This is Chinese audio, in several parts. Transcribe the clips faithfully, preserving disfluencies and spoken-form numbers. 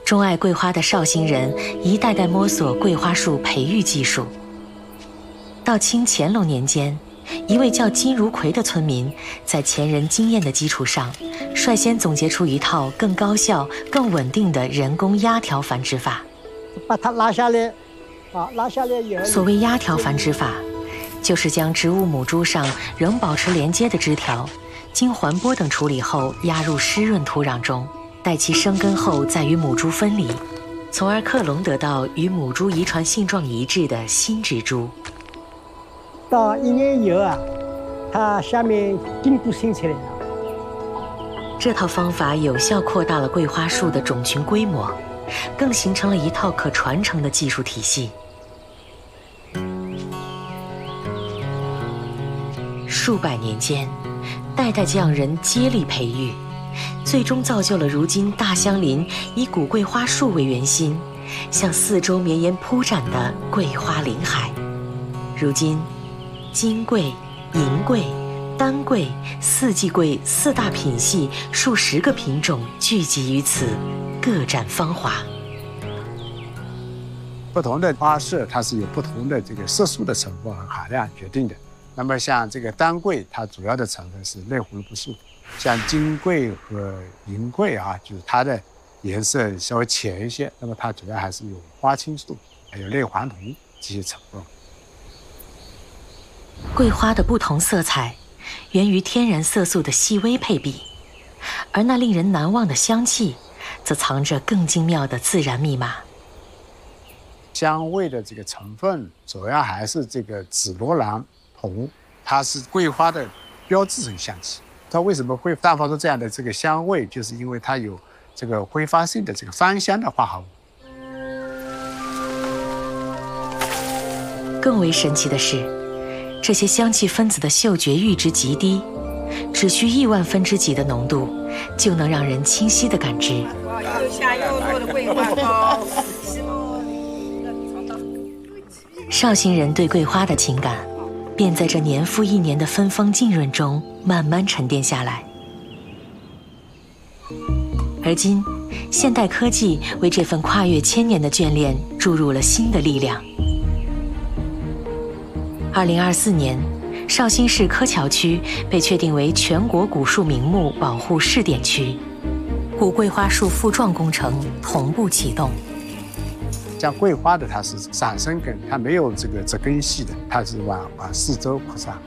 钟爱桂花的绍兴人一代代摸索桂花树培育技术。到清乾隆年间，一位叫金如奎的村民，在前人经验的基础上，率先总结出一套更高效、更稳定的人工压条繁殖法。 把它拉下来，啊，拉下来以后， 所谓压条繁殖法，就是将植物母株上仍保持连接的枝条，经环播等处理后压入湿润土壤中，待其生根后再与母株分离，从而克隆得到与母株遗传性状一致的新植株。 到一年以后啊，它下面茎都生出来了。 这套方法有效扩大了桂花树的种群规模，更形成了一套可传承的技术体系。数百年间，代代匠人接力培育，最终造就了如今大相邻以古桂花树为圆心，向四周绵延铺展的桂花林海。如今，金桂、银桂、丹桂、四季桂四大品系数十个品种聚集于此，各展芳华。 不同的花色它是有不同的这个色素的成分和含量决定的。那么像这个丹桂，它主要的成分是类胡萝卜素；像金桂和银桂啊，就是它的颜色稍微浅一些，那么它主要还是有花青素，还有类黄酮这些成分。 桂花的不同色彩源于天然色素的细微配比，而那令人难忘的香气则藏着更精妙的自然密码。 香味的这个成分主要还是这个紫罗兰酮，它是桂花的标志性香气。它为什么会散发出这样的这个香味，就是因为它有这个挥发性的这个芳香的化合物。 更为神奇的是，这些香气分子的嗅觉阈值极低，只需亿万分之几的浓度，就能让人清晰地感知。 又下又落的桂花糕。 绍兴人对桂花的情感，便在这年复一年的芬芳浸润中慢慢沉淀下来。而今，现代科技为这份跨越千年的眷恋注入了新的力量。二零二四年，绍兴市柯桥区被确定为全国古树名木保护试点区，古桂花树复壮工程同步启动。 像桂花的，它是散生根，它没有这个植根系的，它是往往四周扩散。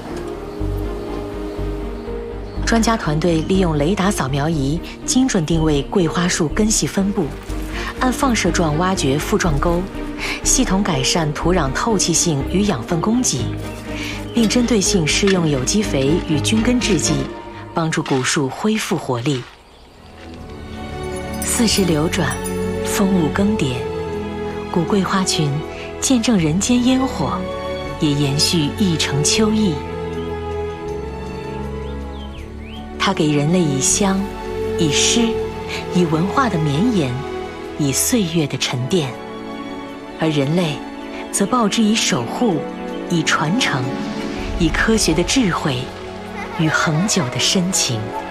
专家团队利用雷达扫描仪精准定位桂花树根系分布，按放射状挖掘附状沟，系统改善土壤透气性与养分供给，并针对性施用有机肥与菌根制剂，帮助古树恢复活力。四时流转，风物更迭，古桂花群见证人间烟火，也延续一城秋意。它给人类以香，以诗，以文化的绵延，以岁月的沉淀，而人类则报之以守护，以传承，以科学的智慧与恒久的深情。